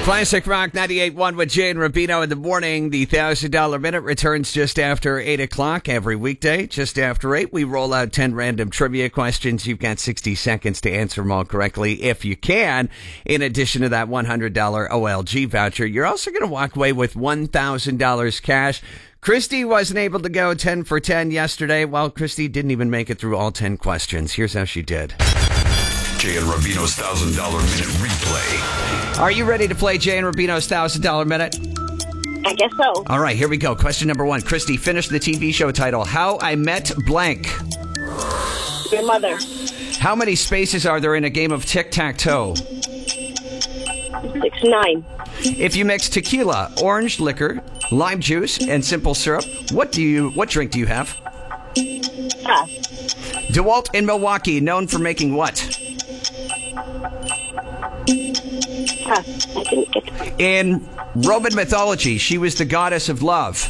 Classic Rock 98.1 with Jay and Rubino in the morning. The $1,000 Minute returns just after 8 o'clock every weekday. Just after 8, we roll out 10 random trivia questions. You've got 60 seconds to answer them all correctly if you can. In addition to that $100 OLG voucher, you're also going to walk away with $1,000 cash. Christy wasn't able to go 10 for 10 yesterday. Well, Christy didn't even make it through all 10 questions. Here's how she did. Jay and Rubino's $1,000 Minute replay. Are you ready to play Jay and Rubino's $1,000 Minute? I guess so. All right, here we go. Question number 1. Christy, finish the TV show title. How I Met Blank. Your mother. How many spaces are there in a game of tic-tac-toe? 6, 9. If you mix tequila, orange liquor, lime juice, and simple syrup, what drink do you have? Pass. DeWalt in Milwaukee, known for making what? Pass. I didn't get it. In Roman mythology, she was the goddess of love.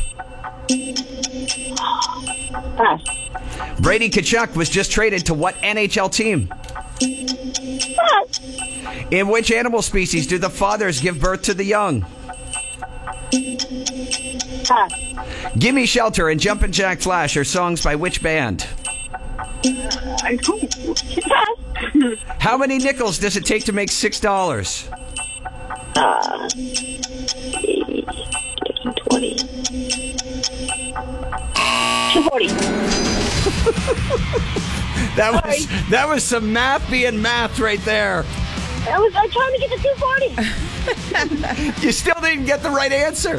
Pass. Brady Tkachuk was just traded to what NHL team? Pass. In which animal species do the fathers give birth to the young? Pass. Gimme Shelter and Jumpin' Jack Flash are songs by which band? Pass. How many nickels does it take to make $6? 20. 240. That was some math being math right there. I'm trying to get to 240. You still didn't get the right answer.